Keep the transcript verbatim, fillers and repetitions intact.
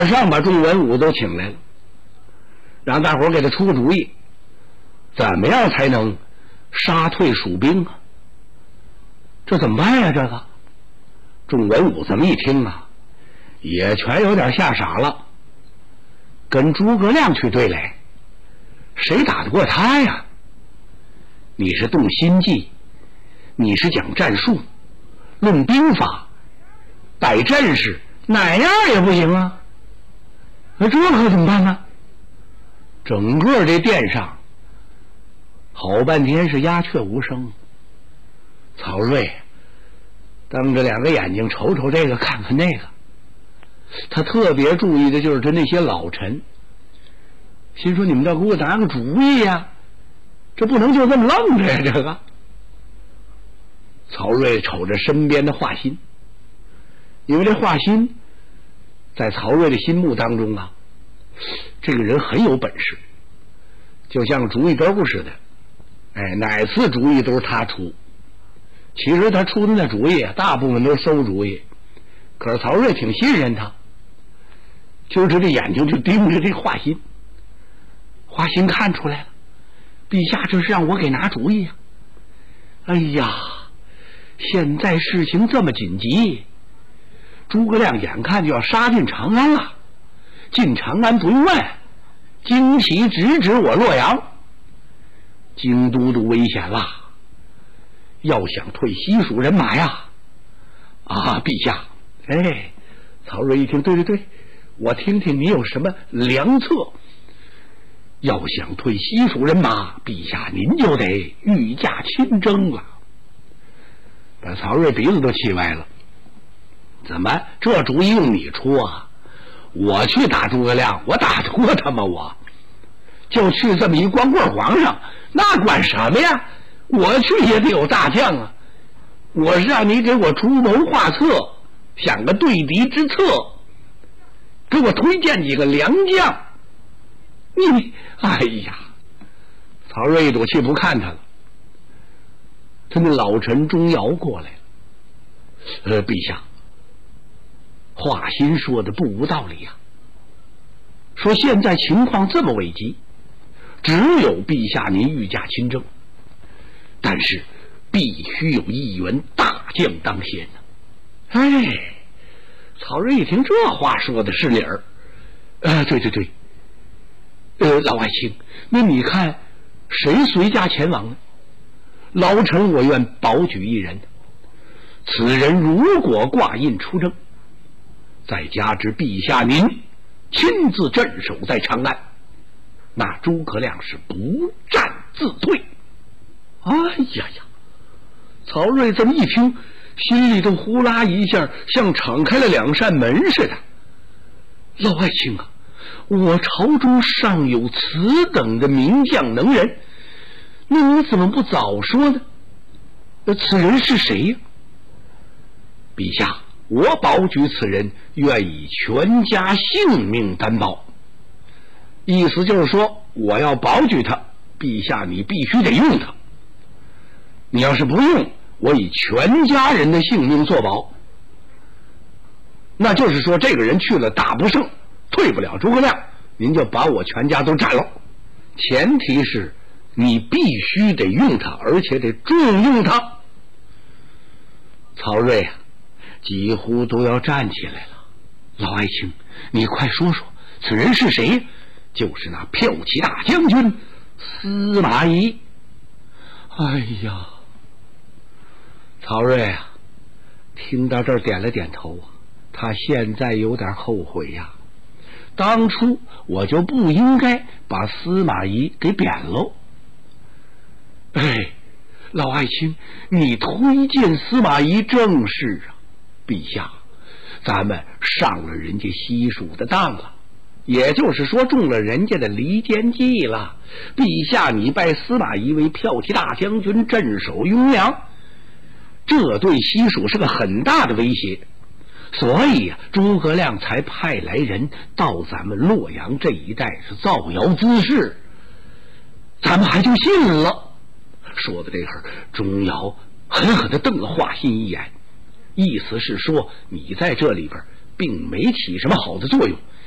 上把众文武都请来了，让大伙儿给他出个主意，怎么样才能杀退蜀兵啊？这怎么办呀？这个众文武这么一听啊，也全有点吓傻了。跟诸葛亮去对垒，谁打得过他呀？你是动心计，你是讲战术，论兵法，摆阵势，哪样也不行啊！那这可怎么办呢？整个这殿上好半天是鸦雀无声。曹睿瞪着两个眼睛，瞅瞅这个看看那个，他特别注意的就是他那些老臣，心说你们要给我拿个主意呀、啊，这不能就这么愣着呀！这个曹睿瞅着身边的华歆，因为这华歆在曹睿的心目当中啊，这个人很有本事，就像主意兜似的，哎，哪次主意都是他出。其实他出的那主意大部分都是馊主意，可是曹睿挺信任他，就是这眼睛就盯着这华歆。华歆看出来了，陛下这是让我给拿主意啊！哎呀，现在事情这么紧急，诸葛亮眼看就要杀进长安了，进长安不用问，旌旗直指我洛阳，京都都危险了，要想退西蜀人马呀！啊，陛下！哎，曹睿一听，对对对，我听听你有什么良策。要想退西蜀人马，陛下您就得御驾亲征了。把曹睿鼻子都气歪了，怎么这主意用你出啊？我去打诸葛亮，我打得过他吗？我就去这么一光棍皇上，那管什么呀？我去也得有大将啊！我是让你给我出谋划策，想个对敌之策，给我推荐几个良将。你，哎呀！曹睿一赌气不看他了。他那老臣钟繇过来了，呃，陛下，华歆说的不无道理呀、啊。说现在情况这么危急，只有陛下您御驾亲征，但是必须有一员大将当先呢、啊。哎，曹睿一听这话说的是理儿，呃，对对对。呃，老爱卿，那你看谁随驾前往呢？老臣我愿保举一人，此人如果挂印出征，再加之陛下您亲自镇守在长安，那诸葛亮是不战自退。哎呀呀！曹睿这么一听，心里头呼啦一下，像敞开了两扇门似的。老爱卿啊，我朝中尚有此等的名将能人，那你怎么不早说呢？此人是谁呀？陛下，我保举此人，愿以全家性命担保。意思就是说，我要保举他，陛下你必须得用他。你要是不用，我以全家人的性命作保。那就是说，这个人去了打不胜，退不了诸葛亮，您就把我全家都占了。前提是你必须得用他，而且得重用他。曹睿啊，几乎都要站起来了。老爱卿，你快说说，此人是谁？就是那骠骑大将军司马懿。哎呀，曹睿啊，听到这儿点了点头啊，他现在有点后悔呀、啊。当初我就不应该把司马懿给贬喽。哎，老爱卿，你推荐司马懿正是啊。陛下，咱们上了人家西蜀的当了，也就是说中了人家的离间计了。陛下，你拜司马懿为骠骑大将军，镇守雍凉，这对西蜀是个很大的威胁。所以啊，诸葛亮才派来人到咱们洛阳这一带是造谣滋事，咱们还就信了。说到这会儿，钟繇狠狠地瞪了华歆一眼，意思是说你在这里边并没起什么好的作用，